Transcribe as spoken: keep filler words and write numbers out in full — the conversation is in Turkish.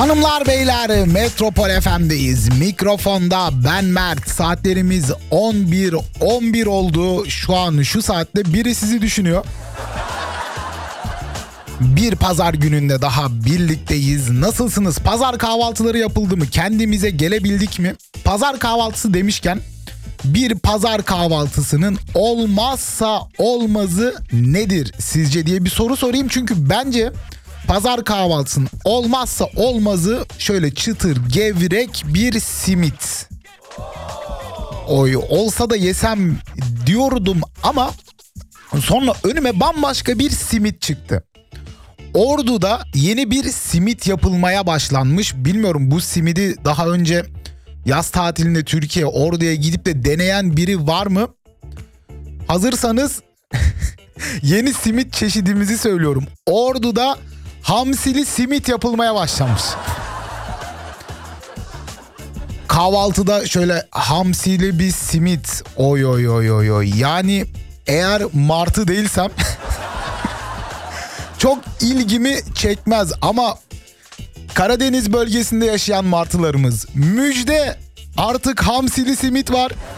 Hanımlar beyler, Metropol F M'deyiz. Mikrofonda ben Mert. Saatlerimiz on bir on bir oldu. Şu an şu saatte biri sizi düşünüyor. Bir pazar gününde daha birlikteyiz. Nasılsınız? Pazar kahvaltıları yapıldı mı? Kendimize gelebildik mi? Pazar kahvaltısı demişken bir pazar kahvaltısının olmazsa olmazı nedir sizce diye bir soru sorayım. Çünkü bence pazar kahvaltısının olmazsa olmazı şöyle çıtır gevrek bir simit. Oy, olsa da yesem diyordum ama sonra önüme bambaşka bir simit çıktı. Ordu'da yeni bir simit yapılmaya başlanmış. Bilmiyorum, bu simidi daha önce yaz tatilinde Türkiye Ordu'ya gidip de deneyen biri var mı? Hazırsanız yeni simit çeşidimizi söylüyorum. Ordu'da hamsili simit yapılmaya başlamış. Kahvaltıda şöyle hamsili bir simit. Oy oy oy oy oy. Yani eğer martı değilsem çok ilgimi çekmez ama Karadeniz bölgesinde yaşayan martılarımız, müjde, artık hamsili simit var.